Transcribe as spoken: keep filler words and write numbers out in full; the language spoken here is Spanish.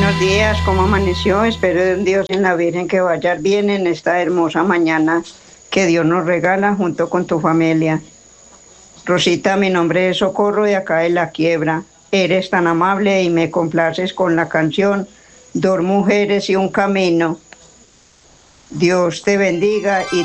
buenos días, ¿cómo amaneció? Espero en Dios y en la Virgen que vayas bien en esta hermosa mañana que Dios nos regala junto con tu familia. Rosita, mi nombre es Socorro de acá de La Quiebra. Eres tan amable y me complaces con la canción Dos mujeres y un camino. Dios te bendiga y